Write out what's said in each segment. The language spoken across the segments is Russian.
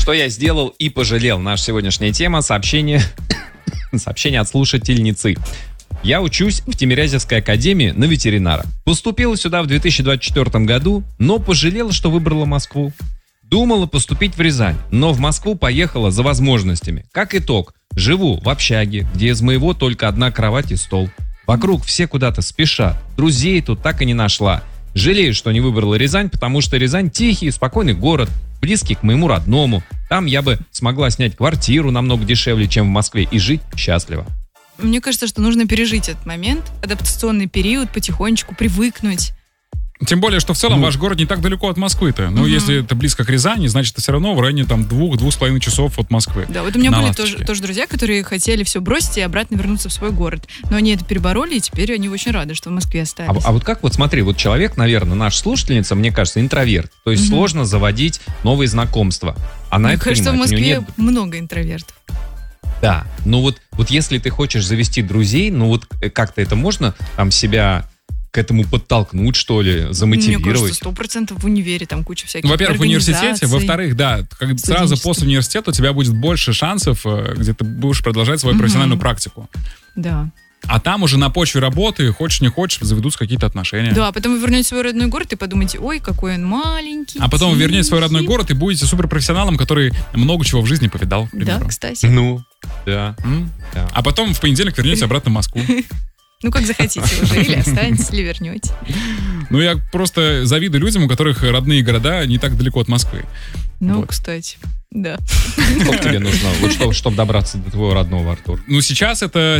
Что я сделал и пожалел? Наша сегодняшняя тема — сообщение от слушательницы. Я учусь в Тимирязевской академии на ветеринара. Поступила сюда в 2024 году, но пожалела, что выбрала Москву. Думала поступить в Рязань, но в Москву поехала за возможностями. Как итог, живу в общаге, где из моего только одна кровать и стол. Вокруг все куда-то спешат, друзей тут так и не нашла. Жалею, что не выбрала Рязань, потому что Рязань тихий и спокойный город, близкий к моему родному. Там я бы смогла снять квартиру намного дешевле, чем в Москве, и жить счастливо. Мне кажется, что нужно пережить этот момент, адаптационный период, потихонечку привыкнуть. Тем более, что в целом ваш город не так далеко от Москвы-то. Ну, если это близко к Рязани, значит, это все равно в районе там 2-2,5 часов от Москвы. Да, вот у меня были тоже друзья, которые хотели все бросить и обратно вернуться в свой город. Но они это перебороли, и теперь они очень рады, что в Москве остались. А вот как, вот смотри, вот человек, наверное, наша слушательница, мне кажется, интроверт. То есть сложно заводить новые знакомства. Она Мне это кажется, понимает. в Москве много интровертов. Да, но вот если ты хочешь завести друзей, ну вот как-то это можно там себя к этому подтолкнуть, что ли, замотивировать? Мне кажется, 100% в универе там куча всяких Во-первых, в университете, во-вторых, да, сразу после университета у тебя будет больше шансов, где ты будешь продолжать свою профессиональную практику. Да. А там уже на почве работы, хочешь не хочешь, заведутся какие-то отношения. Да, а потом вы вернетесь в свой родной город и подумаете, ой, какой он маленький. А потом вы вернетесь в свой родной город и будете суперпрофессионалом, который много чего в жизни повидал, к примеру. Да, кстати. Ну, да. А потом в понедельник вернетесь обратно в Москву. Ну, как захотите уже, или останетесь, или вернете. Ну, я просто завидую людям, у которых родные города не так далеко от Москвы. Ну, Вот. кстати, да. Сколько тебе нужно, вот, чтобы добраться до твоего родного, Артур? Ну, сейчас это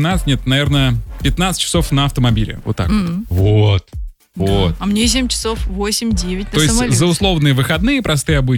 15 часов на автомобиле. Вот так вот. Вот. А мне 7 часов, 8-9 на То есть самолете. за условные выходные, простые обычные,